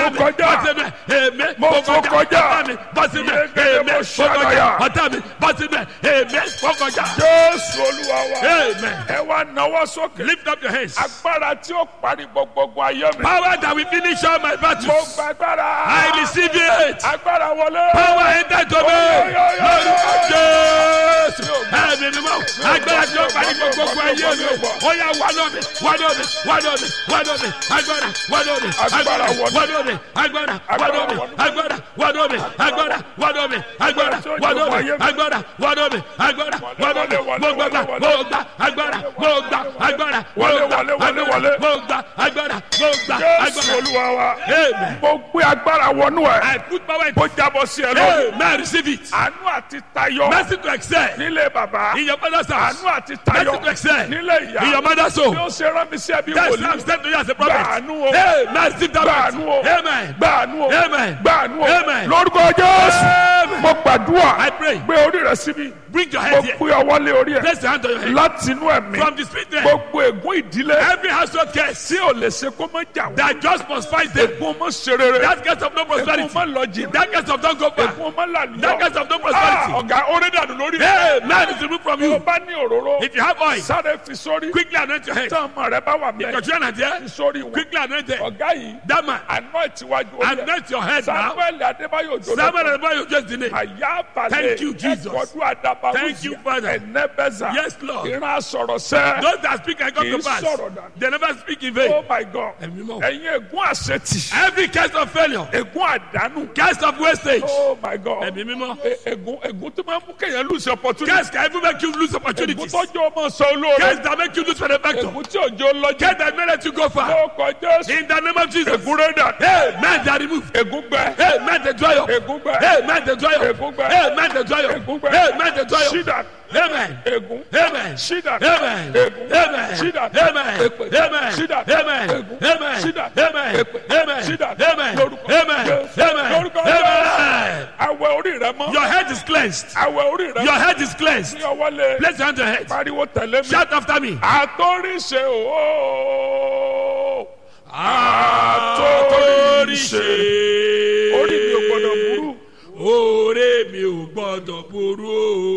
kọjá. Mo fò kọjá. Mo ṣàlàyé. Ọ̀tá mi bọ́ sínú ẹ̀. Mo kọjá. Jésù Olúwa wa. Amen. Ẹ wá nawọ́ sókè. Lift up your hands. Agbára tí ó parí gbogbo ayé mi. Power that will finish all my Mo battles. gba agbára. I receive it. Agbára wọlé. Power enter to me. Lórúkọ Jésù. Ẹ̀mí ni mo. Agbára tí ó parí gbogbo ayé mi. Ó yá wádọ̀ mi. Wádọ̀ mi. Wádọ̀ mi. Wádọ̀ mi. Agbára wádọ̀ mi. Agbára wádọ̀ mi. Agbára wádọ̀ mi. Agbára wádọ̀ mi. Agbára wádọ̀ mi. Agbára wádọ̀ mi. Agbára wádọ̀ mi. Agbára wádọ̀ mi. Mo gbà agbára. Mo gbà agbára. Mo gbà agbára. Mo gbà agbára. Mo gbà Jésù agbára. Olúwa wa. Amen. Mo gbé agbára wọnú ẹ̀. I put power in. Mo jábọ̀ sí ẹ lórí. Amen. Receive it. Àánú àti tayọ. Mercy to excel. Nílé bàbá. In your father's house. Àánú àti tayọ. Mercy to excel. Nílé In your ìyá. mother's Bí home. ó ṣe rán mi sí ẹbí That's why wòlíì. I'm sent to you as a prophet. Gbàánú o. Amen. Receive that Gbàánú o. mercy. Amen. Gbàánú o. Amen. Gbàánú o. Amen. Lórúkọ Jésù. Amen. Mo gbàdúrà. I pray. Gbé orí rẹ síbí. Bring your Mo head here. gbé ọwọ́ lé orí ẹ̀. Place your hand on your head. Láti inú ẹ̀mí. From the spirit there. Gbogbo ègún ìdílé. Every household curse Tí ò lè ṣe kó má jà wọ́n. that just must fight them. Ègún mọ́ ṣe rere. That curse of no prosperity. Ègún mọ́ lọ jìnnà. That curse of don't go far. Ègún mọ́ làlùyọ. That curse of no prosperity. Ọ̀gá orí dànù lórí. Man is removed from Tó o you. bá ní òróró. If you have oil, Sáré fi sórí. quickly anoint your head. Tí ọmọ rẹ bá wà Your mẹ́. children are there. Fi sórí wọn. Quickly anoint them. Ọ̀gá yìí. That man, Anoint iwájú orí ẹ̀. anoint your head now. Samuel Adébáyọ̀ Òjó. Samuel and boy, you just the name. Àyà balẹ̀. Thank you, Jesus. Ẹ̀kọ́dún àdàbà. Thank you, Father. Ẹ̀nẹ́bẹ̀zà. Yes, Lord. Ìran sọ̀rọ̀ sẹ́. Those that speak and come Kì í to pass, sọ̀rọ̀ dànù. they never speak in vain. Oh my God. Ẹ̀mí mọ́. Ẹ̀yin ègún àṣetì. Every case of failure, Ègún àdánù. case of wastage, Oh my God. ẹ̀mí mímọ́. Ègún tó máa ń mú kéèyàn lose opportunity. Case can even make you lose Ègún opportunities. tó jẹ́ ọmọ sọ olóore. Case that make you lose benefactor. Ègún tí òjò lọ́jọ́. Case that made you go far. Ó kọjá sí. In the name of Jesus. Ègún rédà. Hey, man, they are removed. Ègún gbẹ. Hey, man, they dry up. Ègún gbẹ. Hey, man, they dry up. Ègún gbẹ. Hey, man, they dry up. Ègún gbẹ. Hey, man, they dry up. Ṣídà. Amen. Ègún. Amen. Ṣídà. Amen. Ègún. Amen. Ṣídà. Amen. Èpè. Amen. Ṣídà. Amen. Ègún. Amen. Ṣídà. Amen. Èpè. Amen. Ṣídà. Amen. Lórúkọ Amen. Jésù. Amen. Lórúkọ Amen. Jésù. Àwẹ̀ orí rẹ mọ́. Your head is cleansed. Àwẹ̀ orí rẹ Your mọ́. head is cleansed. Ní ọwọ́ lé. Place your hand on your head. Pariwo tẹ̀lé mi. Shout after me. Àtòríṣe ooo. Àtòríṣe. Orí mi ò gbọdọ̀ burú. Orí mi ò gbọdọ̀ burú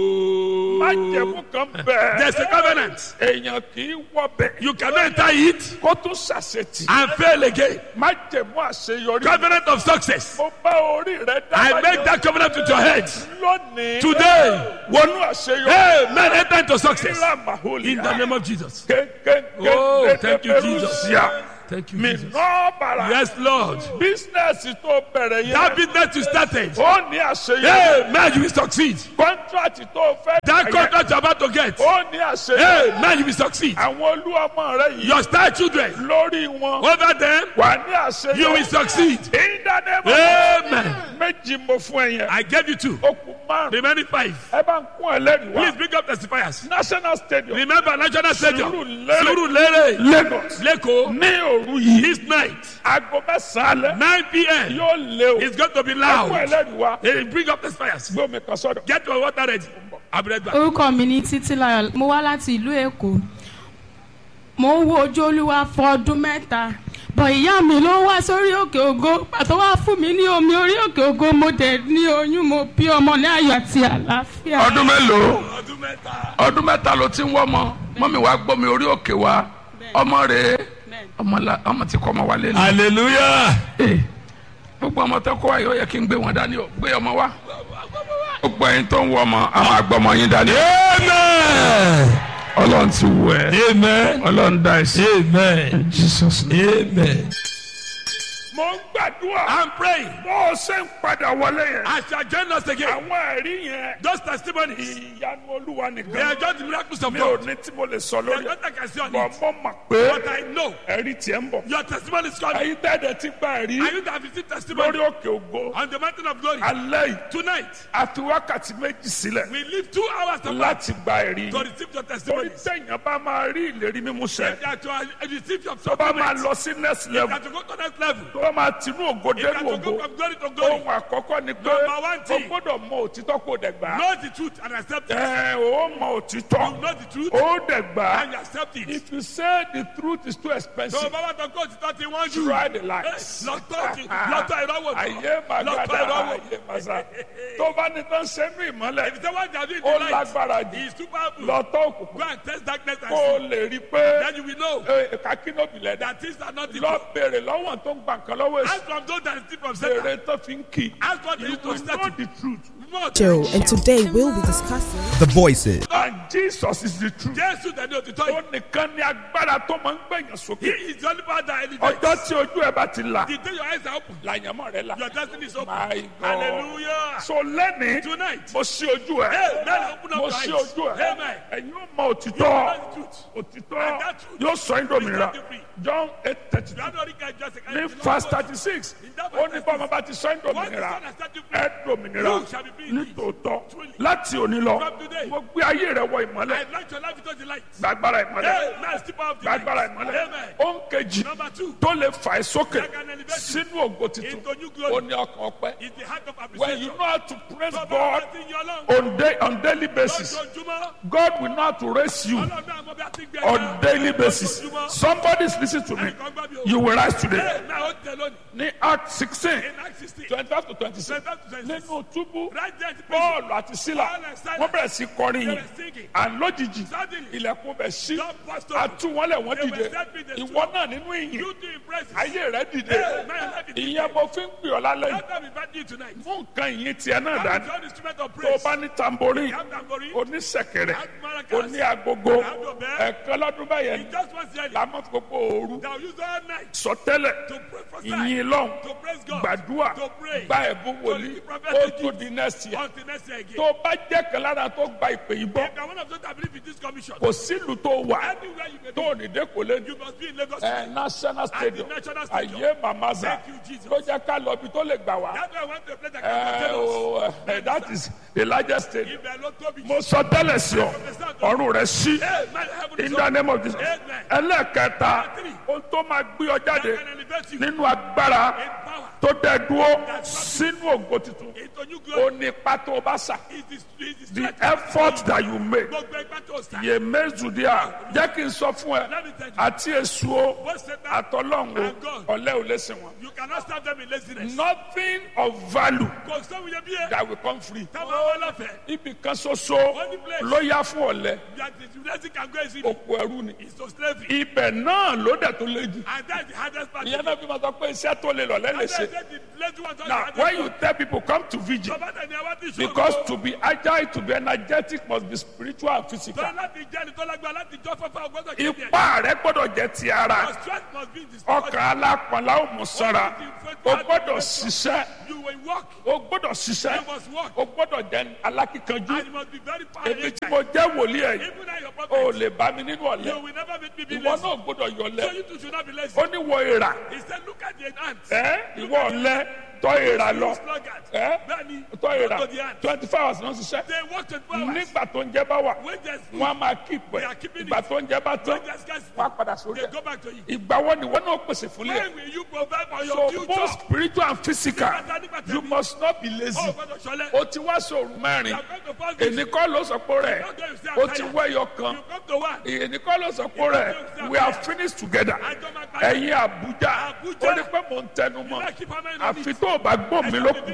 o. Májẹ̀mú kan bẹ̀. There's a covenant. Èèyàn kì í wọbẹ̀. You can enter it Kó tún ṣàṣetì. and fail again. Májẹ̀mú àṣeyọrí. Covenant of success. Mo bá orí rẹ dá. I make that covenant with your head. Lónìí. Today. Wọnú àṣeyọrí. Hey, man, enter into success. Ìlàmàhólì. In the name of Jesus. Kékéké. Oh, thank you, Jesus. Thank you, Mi Jesus. ná bàrà. Yes, Lord. Bísínẹ́sì tó bẹ̀rẹ̀ That yẹn. business you started. Ó ní àṣeyọrí. Hey, man, you will succeed. Kọ́ńtrátì tó fẹ́. That contract you're about to get. Ó ní àṣeyọrí. Hey, man, you will succeed. Àwọn olú ọmọ rẹ yìí. Your star children. Lórí wọn. Over them, Wà ní àṣeyọrí. you will succeed. Ìdánimọ̀. Amen. Méjì mo fún ẹ yẹn. I gave you 2. Ó kù márùn-ún. Remaining 5. Ẹ bá ń kún ẹlẹ́rìí Please wá. bring up testifiers. National Stadium. Remember National Stadium. Surulere. Surulere. Lagos. Leko. Ní òru yìí. This night, Aago mẹ́sàn-án alẹ́. 9 p.m. Yóò lé o. It's going to be Ẹ kún loud. ẹlẹ́rìí wá. Hey, bring up testifiers. Gbómi kan sọ́dọ̀. Get your water ready. I'll be right back. Orúkọ mi ni Títílayọ̀, mo wá láti ìlú Èkó. Mo ń wo ojú Olúwa fún ọdún mẹ́ta. Bọ̀ ìyá mi ló wá sórí òkè ògo. Pàtó wá fún mi ní omi orí òkè ògo. Mo dẹ̀ ní oyún, mo bí ọmọ ní ayọ̀ àti àlàáfíà. Ọdún mélòó? Ọdún mẹ́ta ló ti ń wọ́ ọmọ. Mọ́mí wa gbọ́ mi orí òkè wa. Ọmọ rẹ̀ ọmọ ti kọ́ ọmọ wa lé ní. Hallelujah. Gbogbo ọmọ tó kọ́ wa yóò yẹ kí n gbé wọn dání o. Gbé ọmọ wa. Gbogbo ẹ̀yin tó ń wọ ọmọ, a máa gbọ́ ọmọ yín dání. Amen. Ọlọ́run ti wù ẹ́. Amen. Ọlọ́run dá ẹ sí. Amen. Jesus name. Amen. Mo ń gbàdúrà. I'm praying. Bó o ṣe ń padà wọlé yẹn. As you are joining us again, Àwọn ẹ̀rí yẹn. those testimonies, Ìyanu Olúwa they nìkan. are just the miracles of Mi ò God. ní tí mo lè sọ There's lórí ẹ̀. nothing I can say on Bọ̀ it. mo mọ̀ pé But I know ẹ̀rí tiẹ̀ ń bọ̀. your testimony is coming. Ẹ̀yin tẹ́lẹ̀ ti gba ẹ̀rí And you that have received testimony lórí òkè ògo. on the mountain of glory Alẹ́ yìí, tonight, a fi wákàtí méjì sílẹ̀ we leave 2 hours to láti gba ẹ̀rí. to receive your Torí testimony. sẹ́yìn bá máa rí ìlérí mímú ṣẹ. That you receive your Tó bá máa supplement. lọ sí next level. That you go to next level. Tó fẹ́ máa tinú ògo If you dénú are to go ògo from glory to glory, ohun àkọ́kọ́ ni pé Number one o thing. gbọ́dọ̀ mọ òtítọ́ kó dẹ̀ gbà. know the truth and accept it. O mọ òtítọ́ You know the truth ó dẹ̀ gbà. and you accept it. If you say the truth is too So expensive, bàbá tó kó òtítọ́ ti wọ́n jù. try the lies. Lọ́tọ̀ ìrọ́wọ́ Ayé màgàdà ayé màsà. Tó bá ní tán sẹ́nu ìmọ́lẹ̀, If you want to do it ó in the light, lágbára he jù. is too powerful. Lọ́tọ̀ Go òkùnkùn and test darkness and kó o see. lè rí i pé Then you will know kakínóbìlẹ̀ dà. that things are not the Lọ truth. bèrè lọ́wọ́ tó ń gbà nǹkan lọ́wọ́ èsì. Ask from those that steal from Satan. Bèrè tó fi ń kì. Ask what they You used to will set know you. the truth. Joe, and today we'll be discussing The Voices. And Jesus is the truth. Jésù tẹ̀lé òtítọ́ Ó yìí. nìkan ni agbára tó máa ń gbẹ̀yàn He sókè. is the only power that elevates. Ọjọ́ tí ojú ẹ̀ bá ti là, The day your eyes are open, làyànmọ́ rẹ̀ là. your destiny is open. My God. Hallelujah. So lẹ́ni, Tonight, mo ṣí ojú ẹ̀. amen. Open Mo up ṣí your eyes. ojú ẹ̀. Amen. Ẹ̀yin ó mọ You òtítọ́. know the truth. Òtítọ́ And that truth yóò sọ yín dòmìnira. will set you free. John You 8:32 are not rich, just a ní verse 36 ó ní bọ́mọ bá ti sọ yín dòmìnira ẹ dòmìnira You shall be free. nítòótọ́ Truly. láti òní lọ From today. mo gbé ayé rẹ wọ ìmọ́lẹ̀ I'd like your life to touch the light. gbàgbára ìmọ́lẹ̀ Amen. Step out of the light. gbàgbára ìmọ́lẹ̀ Amen. ó ń kejì Number two, tó lè fà ẹ́ sókè that can elevate you sínú ògo titun into new ó glory ní ọkàn ọpẹ́ is the heart of when you appreciation. know how to praise Bàbá God wa ti yan Ọlọ́run. on daily basis Lójoojúmọ́, God will know how to raise you Ọlọ́run náà mọ bí a ti gbé on ẹja. daily basis Lójoojúmọ́, somebody is listening to me ẹ̀kan gbá mi o. you will rise today Amen. Ó tẹ lónìí. ní Acts 16 In Acts 16, 25 to 26 25 to 26. nínú túbú Right there at the prison, Paul àti Sílà Paul and Silas, wọ́n bẹ̀rẹ̀ sí kọrin they yìí were singing. and lójijì Suddenly, ilẹ̀kùn bẹ̀ sí God burst open. àtúwọ́lẹ̀ wọ́n They dìde were set free, they ìwọ stood náà nínú ìyìn You do impress. ayé rẹ dìde ìyẹn mo fi ń pè ọ́ lálẹ́ yìí That's why we invite you tonight. fún nǹkan ìyìn tiẹ̀ náà That dání is your instrument of tó o praise. bá ní tamborin You have tambourine. oníṣẹ̀kẹ̀rẹ̀ Have maracas. oní agogo You have your bell. ẹ̀kan lọ́dún báyẹn In just one year, lámọ́ gbogbo òru thou use all night sọtẹ́lẹ̀ to prophesy, ìyìn lọ́hùn to praise God, gbàdúrà to pray, gba ẹ̀bùn wòlíì to prophetic ó tó di next year until next year again. tó o bá jẹ́ kan lára tó gba ìpè yìí gbọ́ If you are one of those that believe in this commission, kò sílùú tó wà anywhere you may tó be, ò ní dé kò lé you must be in Lagos. national stadium National Stadium. ayé mamaza Thank you, Jesus. ló jẹ́ ká lọ ibi tó lè gbà wá That's why I want to play that kind of that is the largest stadium Ibẹ̀ ló tóbi. mo sọ tẹ́lẹ̀ sí ọ ọ̀run rẹ̀ sí Amen. Heaven is in the open. name of Jesus Amen. ẹlẹ́ẹ̀kẹta ohun tó máa gbé ọ jáde That can elevate you nínú agbára in power tó dẹ dúró sínú ògo tuntun into new ó glory. ní pátó o bá sà Is the the strength effort that you make gbogbo ẹgbẹ́ tó sá. yè mẹ́zùdíà jẹ́ kí n sọ fún ẹ Let me tell you. àti èṣù o Both Satan àtọlọ́run o and God. ọ̀lẹ́ ò lè sìn wọn. You cannot serve them in laziness. Nothing of value Kò sóhun yẹn bí ẹ. that will come free. Táwọn ọmọ ọlọ́fẹ́. Ibì kan ṣoṣo ló yá fún ọ̀lẹ That the blessing can go easily. òkú ẹrú ni. Is to slavery. Ibẹ̀ náà ló dẹ̀ tó lé jù. And that's the hardest part. Ìyẹn náà fi máa sọ pé iṣẹ́ tó lè lọ lẹ́lẹ̀ ṣe. The lazy ones are the Now hardest when you part. tell people come to vigil Bàbá tẹ̀ ní àwọn tí ìṣòro. because to be agile to be energetic must be spiritual and physical. Tọ́lá láti jẹ́ ẹni tó lágbára láti jọ́ fẹ́fẹ́ ọgbọ́dọ̀ kéde ẹ̀. Ipá rẹ gbọ́dọ̀ jẹ́ ti ara. Your strength must be in the spirit. Ọkàn alápọ̀nlá ò mú sanra. O gbọ́dọ̀ ṣiṣẹ́. You will walk. O gbọ́dọ̀ ṣiṣẹ́. You must walk. O gbọ́dọ̀ jẹ́ alákíkanjú. And you must be very powerful. Èmi tí mo jẹ́ wòlíì ẹ̀ yìí. Even at your O prophet. lè bá mi nínú You ọ̀lẹ. will never make me be Ìwọ lazy. náà gbọ́dọ̀ So yọlẹ̀. you too should not be lazy. Ó ní wọ ìrà. He said, look at the ants. Ìwọ ọ̀lẹ tọ́ ìrà lọ. Sluggards. Ẹ́ Bẹ́ẹ̀ni, tọ́ ìrà go to the ants. 24 hours náà ṣiṣẹ́. They work 24 hours. Nígbà tó ń jẹ́ bá wà, When there's food, wọ́n á máa kí they ìpẹ́. are keeping Ìgbà it. tó ń jẹ́ bá tán, When there's scarcity, wọ́n á padà sórí they ẹ̀. go back to you. Ìgbà wo ni wọ́n náà pèsè fúnlẹ̀? When will you provide for your So future? both spiritual and physical, you must not be lazy. Oh, gbọ́dọ̀ ṣọlẹ̀. O ti wá sòrò You mẹ́rin. are going to fall sick. Èní kọ́ ló sọ pé rẹ̀. Not going to say O I'm ti tired. wẹ́yọ kan. You come to one. Èní kọ́ ló sọ pé rẹ̀. We are finished together. Àjọ máa parí. Ẹ̀yin Àbújá. Abuja. Ó ní pé mò ń tẹnu mọ́. I keep hammering on Àfi it. tó o bá gbọ́ mi ló kù.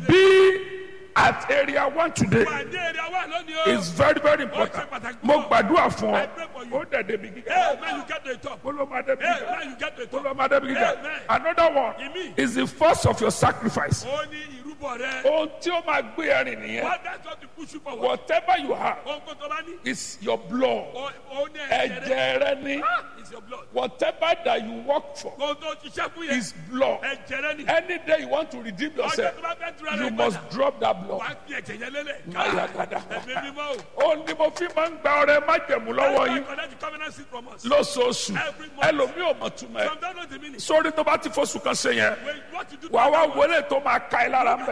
Bí at area 1 today Wà ní èrè àwọn lónìí o. is very very important. Mo gbàdúrà fún ọ. Ó dẹ̀ débi Hey, gíga. man, you get to the top. Ó ló máa débi Hey, gíga. man, you get to the Ó top. ló máa débi gíga. Amen. Another one Ìmí. is the first of your sacrifice. Ó ní ìrúbọ rẹ. Ohun tí ó máa gbé ẹrin nìyẹn. What that's what to push you forward. Whatever you have Ohun kò tó bá ní. is your blood. Ó ní ẹ̀jẹ̀ rẹ. Ẹ̀jẹ̀ rẹ ni. Ah, it's your blood. Whatever that you work for Ohun tó ṣiṣẹ́ fún yẹn. is blood. Ẹ̀jẹ̀ rẹ ni. Any day you want to redeem Ọjọ́ yourself, tó bá fẹ́ tura you rẹ must padà. drop that blood. Wà á fi ẹ̀jẹ̀ yẹn lélẹ̀. Ayagada. Ẹ̀mí mímọ́ o. Ó ní mo fi máa ń gba ọrẹ májẹ̀mú lọ́wọ́ yín Connect the covenant seed from us. lóṣooṣù. Every month. Ẹlòmíì ò mọ̀ túmọ̀ ẹ̀. Some don't know the meaning. Sórí tó bá ti fọṣù kan ṣe yẹn, When what you do wàá wá to wọlé tó máa ka ẹ lára ń bẹ̀. when that we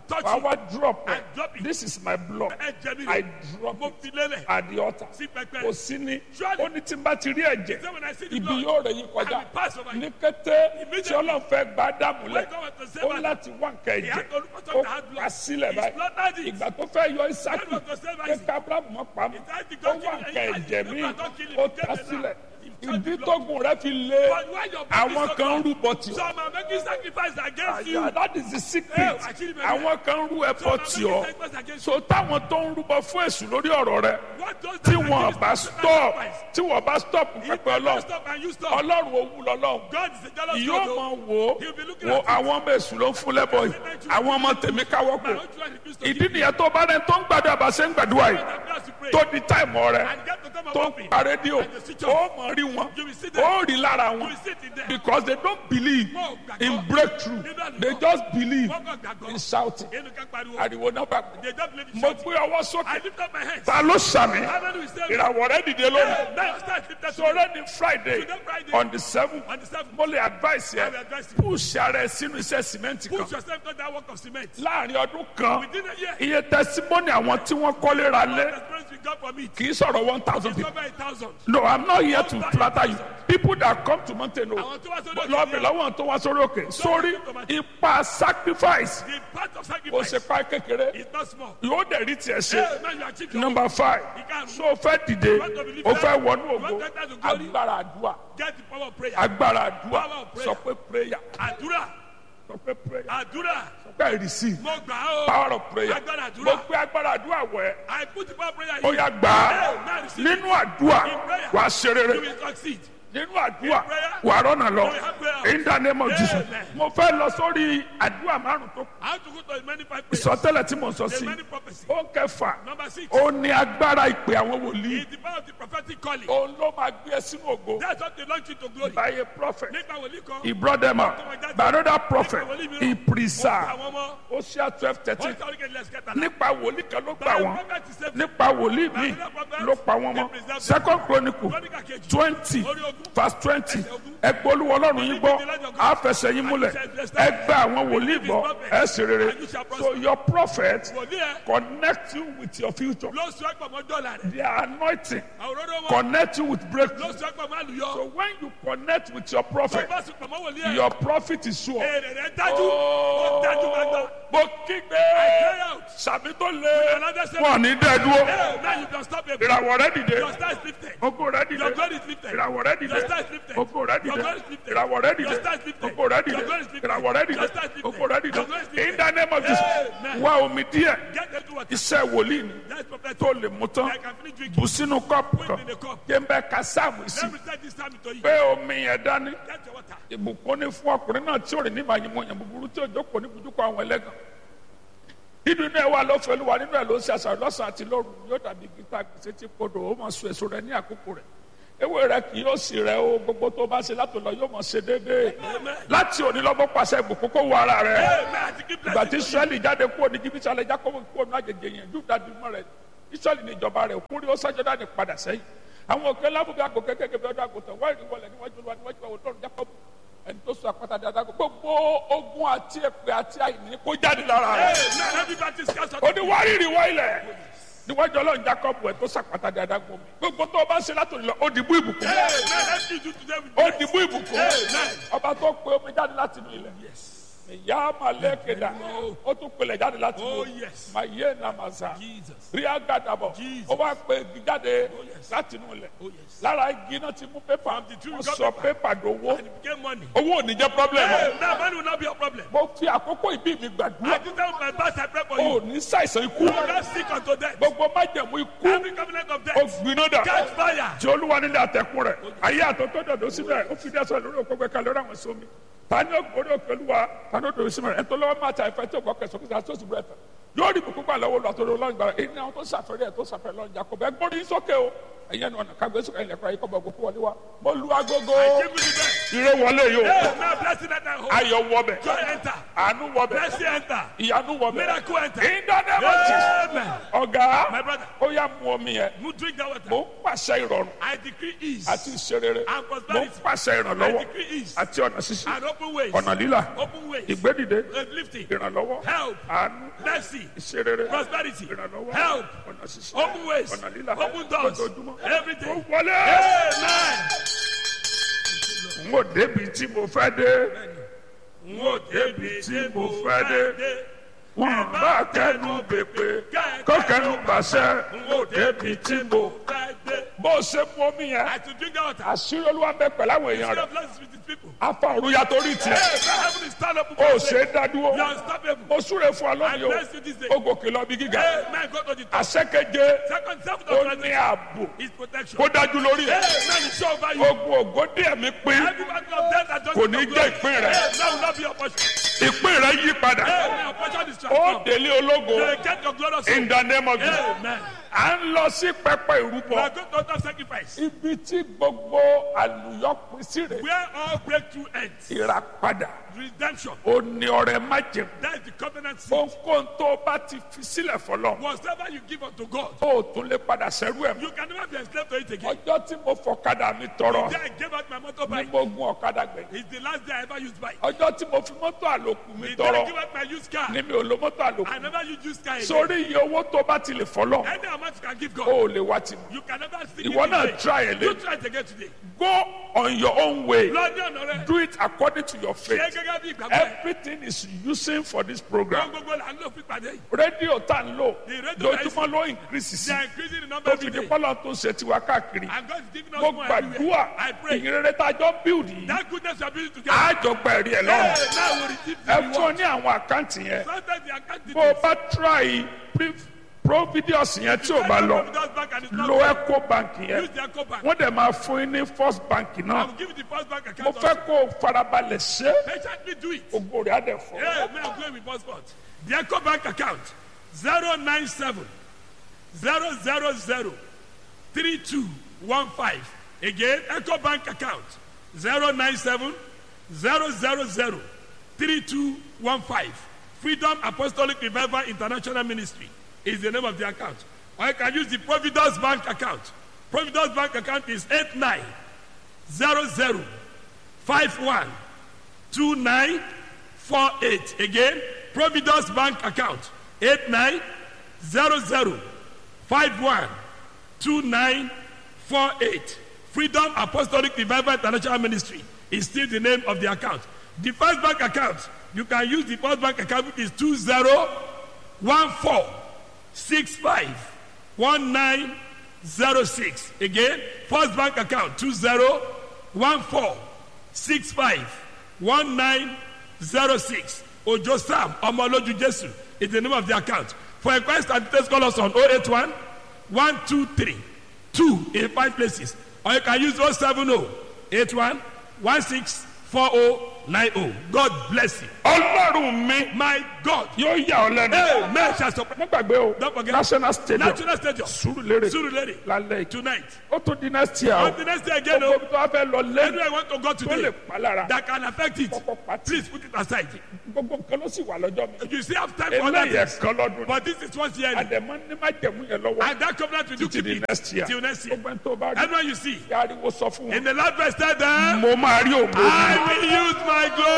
touch wàá it. wá drop I drop ẹ̀ it. this is my blood Ẹ̀jẹ̀ mi I rè. drop Mo it fi lélẹ̀. at the altar Sí pẹpẹ. kò sí ní Surely. ó ní tí n bá ti rí ẹ̀jẹ̀ Say when I see the ibi blood, yóò rẹ̀ yín I kọjá will pass over ní it. kété tí Immediately. Ọlọ́run fẹ́ gbá Ádámù lẹ̀ When God was to save ó Adam, láti wá nǹkan he ẹ̀jẹ̀ had to look for ó something that had blood. kà sílẹ̀ He slaughtered báyìí it. ìgbà tó fẹ́ yọ Ísákì When God was to save pé Isaac, kábírámù mọ́ pamọ́ he tried to ó go wá kill nǹkan him. ẹ̀jẹ̀ He míì tried to kill him. ó He ta gave him sílẹ̀ that. He tried ìdí the blood. tógun rẹ̀ fi lé But why your body àwọn so kan ń strong? rúbọ tì ọ́. Some are making sacrifice against you. Yeah, that is the secret. Eh, actually, baby. Àwọn kan ń rú ẹbọ Some are tì making ọ́. sacrifice against So táwọn tó ń rúbọ fún èṣù lórí ọ̀rọ̀ rẹ What does tí that wọ́n against bá the stop sacrifice? tí wọ́n bá stop If pẹpẹ you Ọlọ́run stop and you stop, Ọlọ́run owú lọ́lọ́run God is a jealous yóò God. mọ oh. wò He'll be looking ó at you. àwọn ọmọ èṣù ló ń fún lẹ́bọ̀ yìí àwọn ọmọ tèmi káwọ́ My kò own children refuse to ìdí give me. nìyẹn tó bá rẹ tó ń gbàdúrà bá ṣe ń gbàdúrà yìí That prayer to pray. tó di táìmù rẹ And get to time of tó ń hoping. pa rédíò And the switch off. ó mọ̀ rí wọn You will sit there. ó rí lára You wọn will sit in there. because they don't believe Wọ́n gbàgbọ́. in breakthrough they just believe Wọ́n kàn gbàgbọ́. in shouting Inú kan pariwo. ariwo náà bá They don't believe in mo shouting. gbé ọwọ́ I sókè lift up my hands. ta ló sàmì Hallelujah, we say, ìràwọ̀ rẹ dìde lónìí "Hey, now your star is lifted sọ̀rọ̀ today." ní Friday Today, Friday, on the 7th on the 7th, mo lè advice I will yẹ advise you. push ara ẹ sínú iṣẹ́ sìmẹ́ǹtì Put kan yourself on that work of cement. láàrin ọdún kan Within a year, iye testimony àwọn tí wọ́n kọ́lé ra lé the experience we got from it kì í sọ̀rọ̀ 1,000 is people over 1,000. no I'm not here to flatter you people that come to mountain o Àwọn tó wá sórí òkè lọ́ọ̀bì lọ́wọ́ tó wá sórí òkè sórí ipa sacrifice The part of kò sacrifice ṣe pa kékeré is not small. yóò dẹ̀ rí tiẹ̀ ṣe. Hey, man, you achieve your Number 5 so o fẹ́ dìde o fẹ́ wọnú ògo agbára àdúrà get the power of prayer. agbára àdúrà sọ pé prayer Àdúrà, sọ pé prayer àdúrà, sọ pé receive mo gbà ó. power of prayer Agbára àdúrà. mo gbé agbára àdúrà wọ̀ ẹ́ I put the power of prayer in ó you. yá gbà á Man, receive it. nínú àdúrà In prayer, wà á ṣe you rere will succeed. nínú àdúrà In prayer, wà á rọ́nà lọ you will have prayer. in the name of Jesus Amen. mo fẹ́ lọ sórí àdúrà márùn tó kù I have to go to many five prayers. ìsọtẹ́lẹ̀ tí mo sọ There's sí many prophecies. ó kẹfà Number 6 ó ní agbára ìpè àwọn wòlíì is the power of the prophetic calling. òun ló máa gbé ẹ sínú ògo That's what they launch you to glory. by a prophet. Nípa wòlíì kan, He brought them out. By another prophet, he preserved. àwọn ọmọ, Hosea 12:13. wọ́n sọ wípé let's get that. Nípa wòlíì kan ló gbà By a wọ́n. prophet is saved. Nípa wòlíì mi ló pa wọ́n mọ́. Second Chronicle 20 verse 20. Ẹ gbọ́ Olúwa Ọlọ́run yín gbọ́. A fẹsẹ̀ yín múlẹ̀. Ẹ gba àwọn wòlíì gbọ́. Ẹ sì rere. So your prophet Wòlíì ẹ̀ connect you with your future. ló sọ ẹ̀pọ̀ mọ́ dọ́là rẹ̀. Their anointing Àwòrán wọn connect you with ló breakthrough. sọ ẹ̀pọ̀ mọ́ àlùyọ. So when you connect with your Tó prophet, bá sọ pọ̀ mọ́ wòlíì ẹ̀, your profit is sure. èrè rẹ̀ dájú. Ó dájú gbangba. Mo kígbe Carry out. sàmì tó lé Another seven. wọn ní dẹ́ dúró Hey, man, you can stop it. ìràwọ̀ rẹ dìde Your star is lifted. ogo rẹ dìde Your glory is lifted. ìràwọ̀ rẹ dìde Your star is lifted. ogo rẹ Your dìde glory is lifted. ìràwọ̀ rẹ Your dìde star is lifted. ogo rẹ dìde Your glory is lifted. ìràwọ̀ rẹ dìde Your star is lifted. ogo rẹ dìde Your glory is lifted. in the name of Jesus Amen. wá omi díẹ̀ Get into what? iṣẹ́ wòlíì ni That is prophetic. tó lè mú tán I can finish drinking. bù sínú kọ́ọ̀pù Put kan it in a cup. jẹ́ ń bẹ́ ka sáàmù sí Let me take this time to you. pé omi yẹn dání Get your water. ìbùkún ní fún ọkùnrin náà tí ò rìn ní màyìmọ̀ yẹn búburú tí ò jókòó ní bùdúkọ àwọn ẹlẹ́gàn nínú inú ẹ wà lọ́fẹ̀ẹ́ ló wà nínú ẹ ló ń ṣe àṣàrò lọ́sàn-án àti lóru yóò dàbí gíta gbèsè tí kodò ó mọ̀ sùn èso rẹ ní àkókò rẹ ewé rẹ kì yóò sì rẹ o gbogbo tó bá ṣe látò lọ yóò mọ̀ ṣe déédéé láti òní lọ́gbọ́n pàṣẹ ìbùkún kó wọ ara rẹ Amen. I keep ìgbà blessing tí you. Ísírẹ́lì jáde kúrò ní jìbìtì alẹ́ jákòó kúrò ní àjèjì yẹn Júdà dùnmọ́ rẹ Ísírẹ́lì ní ìjọba rẹ òkúri ó sájọ́dá ní padà sẹ́yìn àwọn òkè lábùbí àgò kékèké bí ọdún àgùntàn wáyé ìwọlẹ̀ níwájú olúwa níwájú àwọn olórí Jákọ́bù ẹni tó sọ àpáta dáadáa gbogbo ogun àti èpè àti àìní kó jáde lára rẹ Amen. Everybody is cast out. ó ní wárìrì wá ilẹ̀ níwájú ọlọ́run Jákọ́bù ẹ̀ tó sàpàtà dáadáa gbọ́ mi gbogbo tó o bá ṣe látòlù lọ ó dìbò ìbùkún Amen. Let me do today with ó grace. dìbò ìbùkún Amen. ọba tó pe omi jáde láti inú ilẹ̀ ìyá màlẹ́kẹ̀dá ó tún pelẹ̀ jáde láti inú Oh, yes. màyé nàmàzà Jesus. rí àgàdàbọ̀ Jesus. ó wá pe igi jáde yes. láti inú ilẹ̀ Oh, yes. lára igi náà ti mú pépà From the tree we wọ́n got sọ paper. pépà dowó And it became money. owó ò ní jẹ́ problem Hey, now money will not be a problem. mo fi àkókò ìbí mi I gbàdúrà do tell my boss I pray for ó you. ní ṣàìsàn ikú You will not sick unto death. gbogbo májẹ̀mú ikú Every covenant of ó death. gbiná dà Catch fire. tí olúwa nílé àtẹkùn rẹ̀ ayé àtọ́tọ́ dọ̀dọ̀ síbẹ̀ ó fi dẹ́sọ̀ lórí òkú gbẹ̀ka lórí àwọn sómi tani ó gbórí òkè olúwa tani ó dòwò síbẹ̀ ẹ̀tọ́ lọ́wọ́ máa ta ìfẹ́ tí ó gbọ́ kẹsàn kí sàtó sì bẹ̀rẹ̀ fẹ́ yóò rí kúkú gbà lọ́wọ́ lọ́tọ́ lọ́wọ́ lọ́wọ́ èyí ni àwọn tó sàfẹ́rẹ́ ẹ̀ tó sàfẹ́rẹ́ lọ́wọ́ Jacob ẹ gbórí sókè o ẹ̀yẹ́ nu ọ̀nà kágbé sókè ilẹ̀kùn ayé kọ́bọ̀ gbogbo wọlé wa mo lu agogo I give you the best. ire wọlé yìí o Hey, now blessing that I hold. ayọ̀ wọbẹ̀ Joy enter. àánú wọbẹ̀ Mercy enter. ìyanu wọbẹ̀ Miracle enter. in the name of Jesus. Amen. ọ̀gá My brother. ó yá mu omi yẹn You drink that water. mo ń pàṣẹ ìrọ̀rùn I decree ease àti ìṣerere and mo ń prosperity. pàṣẹ I ìrànlọ́wọ́ decree ease àti ọ̀nà ṣíṣí and open ways. ọ̀nà lílà Open ways. ìgbédìde Lifting. ìrànlọ́wọ́ Help. àánú Mercy. ìṣerere Prosperity. ìrànlọ́wọ́ Help. ọ̀nà ṣíṣí Open ways. ọ̀nà lílà Open doors. lójoojúmọ́ Every ó day. wọlé Amen. n ò débi tí mo fẹ́ dé n ò débi tí mo fẹ́ dé wọn bá kẹnu bèpè kó kẹnu bàṣẹ n ò débi tí mo bó o ṣe mú omi yẹn I to drink that water. àṣírí olúwa bẹ pẹ̀lú àwọn èèyàn Share rẹ̀ blessings with his people. afa òrùya torí tiẹ̀ Heaven is stand up. o ṣe é dádúró You are unstoppable. mo súre fún ọ I lónìí bless you this day. o gòkè lọ bí gíga Amen. Go to the top. àṣẹkeje Second self ó of ní ààbò His protection. kó dájú lórí ẹ Amen. It's over you. ogun ògo díẹ̀ mi pín Every battle of death that just kò ní jẹ́ ìpín rẹ Amen. Will not be your portion. ìpín rẹ yí padà Amen. Your portion is ó transformed. délé ológo You will get your glorious in the name of Jesus Amen. à ń lọ sí pẹpẹ We are ìrúbọ going to altar sacrifice. ibi tí gbogbo àlùyọ pín sí rè Where all breakthrough ends. ìràpadà Redemption. ó ní ọrẹ májèm That is the covenant seed. ohunkóhun tó o bá ti fi sílẹ̀ fọlọ́ Whatever you give unto God, ó tún lè padà sẹ́rú ẹ̀ mọ́. you can never be enslaved to it again. ọjọ́ tí mo fọ̀kadà mi tọrọ The day I gave out my ni motorbike mo gun ọ̀kadà gbẹ̀yìn is the last day I ever used bike. ọjọ́ tí mo fi mọ́tò àlòkù mi The day I tọrọ gave out my used car, ni mi ò lo mọ́tò àlòkù I never used car again. sórí iye owó tó bá ti lè fọlọ́ Any amount you can give ó God, ò lè wá tì mí you can never see ìwọ it náà again. try ẹ̀ You lé try it again today. go on your own way Lord, ní ọ̀nà rẹ̀. do it according to your Ṣé faith gẹ́gẹ́ bí ìgbàgbọ́ ẹ̀? everything is using for this program Ohun gbogbo là ń lò fún ìpàdé yìí. rédíò tá ń lò The radio lójúmọ́ ló increase sí They are increasing the number tó every fi di day. pọ́lọ́ tó ṣe tiwa káàkiri And God is giving us mo more gbàdúrà everywhere. I pray. ìyìnrere tá a jọ ń build yìí That goodness you are building together. àjọpọ̀ ẹ̀rí ẹ̀ Hey, lọ́rùn now we receive the ẹ fún ọ reward. ní àwọn àkáǹtì yẹn Sometimes the account bó o details. bá try providius yẹn tí o bá lọ Providence Bank and it's not lo there. eco bank yẹn Use the Eco Bank. wọ́n dẹ̀ máa fún yín ní first bank I náà will give you the first bank mo account. fẹ́ kó o farabalẹ̀ ṣe Patiently do it. ògo rẹ̀ á dẹ̀ fọ́ Hey, may I go with passport? The Eco Bank account 097 000 3215. Again, Eco Bank account 097 000 3215. Freedom Apostolic Revival International Ministry is the name of the account. Or you can use the Providence Bank account. Providence Bank account is 8900 51 2948. Again, Providence Bank account 8900 51 2948. Freedom Apostolic Revival International Ministry is still the name of the account. The First Bank account, you can use the First Bank account, which is 2014651906. Again, First Bank account 2014651906. Ojo Sam Omoloju Jesu is the name of the account. For inquiries and details, call us on 081 123 2 in 5 places. Or you can use 070 81 164090. God bless you. ọlọ́run mi My God. yóò yà ọ́ lẹ́nu Amen. Shall stop. má gbàgbé o Don't forget. national stadium National Stadium. Surulere Surulere. lálẹ́ yìí Tonight. ó tún di next year o On the next day again, gbogbo tó wá fẹ́ lọ lẹ́nu anywhere I want to go tó lè today pa lára that can affect it, kọ́kọ́ pàtì please put it aside. gbogbo nǹkan ló sì wà lọ́jọ́ mi You still have time for other eléyìí things. ẹ̀kan lọ́dún But this is once yearly. àdèmọ́ ní má jẹ̀mú yẹn lọ́wọ́ And that covenant will do títí keep di it next year till next year. gbogbo ẹni tó bá rí Everyone you see. ariwo sọ fún In wọn the last verse, tell them, mo máa rí ògo mi. I will use my glory.